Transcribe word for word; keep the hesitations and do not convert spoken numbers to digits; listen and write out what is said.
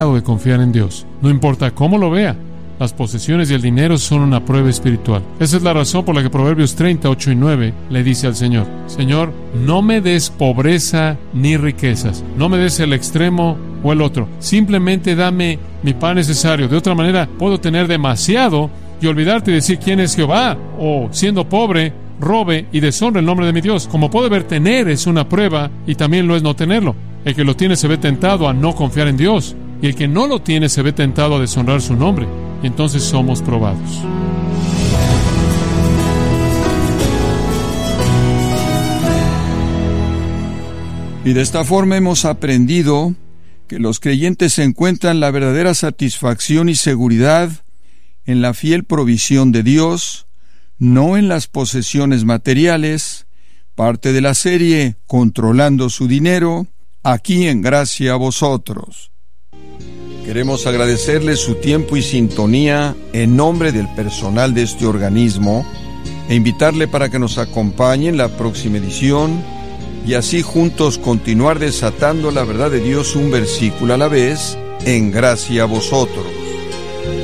de confiar en Dios. No importa cómo lo vea, las posesiones y el dinero son una prueba espiritual. Esa es la razón por la que Proverbios treinta, ocho y nueve le dice al Señor: Señor, no me des pobreza ni riquezas, no me des el extremo o el otro, simplemente dame mi pan necesario. De otra manera puedo tener demasiado y olvidarte y decir quién es Jehová, o siendo pobre, robe y deshonre el nombre de mi Dios. Como puede ver, tener es una prueba y también lo es no tenerlo. El que lo tiene se ve tentado a no confiar en Dios, y el que no lo tiene se ve tentado a deshonrar su nombre. Y entonces somos probados. Y de esta forma hemos aprendido que los creyentes encuentran la verdadera satisfacción y seguridad en la fiel provisión de Dios, no en las posesiones materiales, parte de la serie Controlando su Dinero, aquí en Gracia a Vosotros. Queremos agradecerle su tiempo y sintonía en nombre del personal de este organismo e invitarle para que nos acompañe en la próxima edición y así juntos continuar desatando la verdad de Dios un versículo a la vez en Gracia a Vosotros.